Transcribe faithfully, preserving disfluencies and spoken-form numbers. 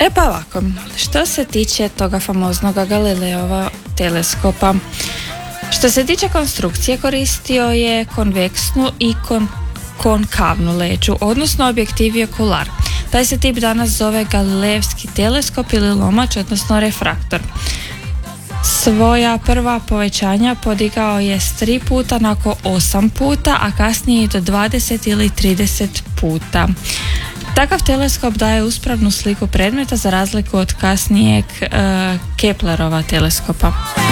E pa ovako, što se tiče toga famoznog Galileova teleskopa, što se tiče konstrukcije, koristio je konveksnu i kon, konkavnu leđu, odnosno objektiv i okular. Taj se tip danas zove Galilejevski teleskop ili lomač, odnosno refraktor. Svoja prva povećanja podigao je s tri puta na oko osam puta, a kasnije i do dvadeset ili trideset puta. Takav teleskop daje uspravnu sliku predmeta za razliku od kasnijeg uh, Keplerova teleskopa.